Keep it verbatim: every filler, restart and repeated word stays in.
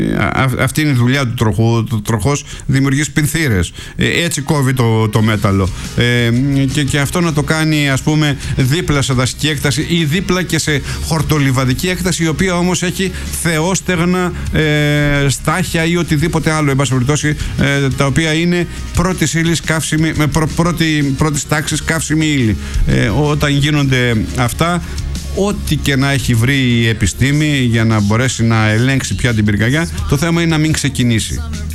Α, αυτή είναι η δουλειά του τροχού. Το τροχός δημιουργεί σπινθήρες. Ε, έτσι κόβει το, το μέταλλο. Ε, και, και αυτό να το κάνει, ας πούμε, δίπλα σε δασική έκταση ή δίπλα και σε χορτολιβαδική έκταση, η οποία όμως έχει θεόστεγνα ε, στάχια ή οτιδήποτε άλλο, εν πάση περιπτώσει, ε, τα οποία είναι πρώτης ύλης καύσιμη, με πρω, πρώτη, πρώτης τάξης καύσιμη ύλη. Ε, όταν γίνονται αυτά, ό,τι και να έχει βρει η επιστήμη για να μπορέσει να ελέγξει πια την πυρκαγιά, το θέμα είναι να μην ξεκινήσει.